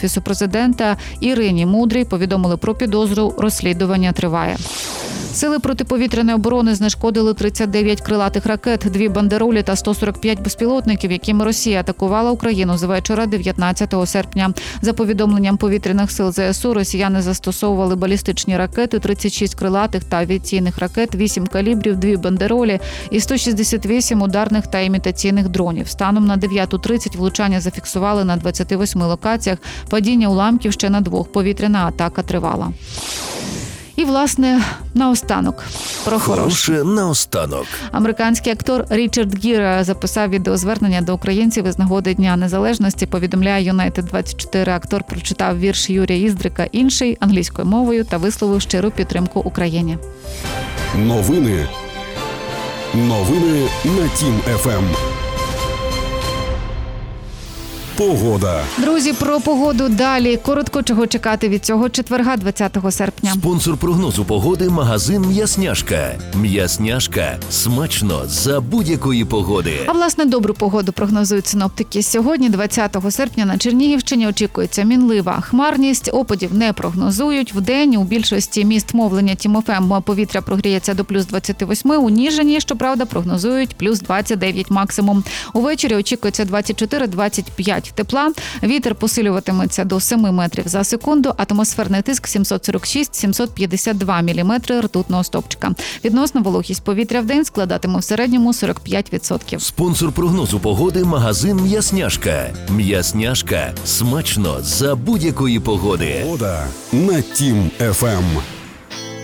Офісу президента Ірині Мудрій повідомили про підозру, розслідування триває. Сили протиповітряної оборони знешкодили 39 крилатих ракет, 2 бандеролі та 145 безпілотників, якими Росія атакувала Україну з вечора 19 серпня. За повідомленням повітряних сил ЗСУ, росіяни застосовували балістичні ракети, 36 крилатих та авіаційних ракет, 8 калібрів, 2 бандеролі і 168 ударних та імітаційних дронів. Станом на 9:30 влучання зафіксували на 28 локаціях, падіння уламків ще на 2. Повітряна атака тривала. І, власне, наостанок. Про хороше наостанок. Американський актор Річард Гір записав відеозвернення до українців із нагоди Дня Незалежності, повідомляє United24. Актор прочитав вірш Юрія Іздрика «Інший» англійською мовою та висловив щиру підтримку Україні. Новини на Тім ФМ. Погода. Друзі, про погоду далі. Коротко, чого чекати від цього четверга, 20 серпня. Спонсор прогнозу погоди – магазин «М'ясняшка». «М'ясняшка» – смачно за будь-якої погоди. А власне, добру погоду прогнозують синоптики. Сьогодні, 20 серпня, на Чернігівщині очікується мінлива хмарність. Опадів не прогнозують. Вдень у більшості міст мовлення Тім ФМ повітря прогріється до плюс 28. У Ніжині, щоправда, прогнозують плюс 29 максимум. Увечері очікується 24-25 тепла. Вітер посилюватиметься до 7 метрів за секунду. Атмосферний тиск 746-752 міліметри ртутного стовпчика. Відносна вологість повітря вдень складатиме в середньому 45%. Спонсор прогнозу погоди – магазин «М'ясняшка». «М'ясняшка» – смачно за будь-якої погоди. Погода на Тім ФМ.